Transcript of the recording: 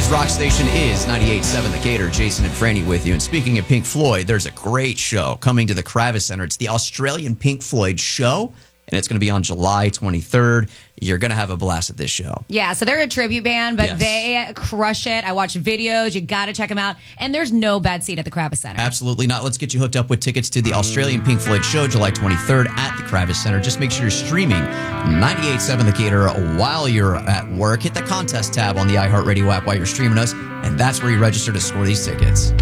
This rock station is 98.7 The Gator. Jason and Franny with you. And speaking of Pink Floyd, there's a great show coming to the Kravis Center. It's the Australian Pink Floyd show, and it's going to be on July 23rd. You're going to have a blast at this show. Yeah, so they're a tribute band, but Yes. they crush it. I watch videos. You got to check them out. And there's no bad seat at the Kravis Center. Absolutely not. Let's get you hooked up with tickets to the Australian Pink Floyd show, July 23rd at the Kravis Center. Just make sure you're streaming 98.7 The Gator while you're at work. Hit the contest tab on the iHeartRadio app while you're streaming us, and that's where you register to score these tickets.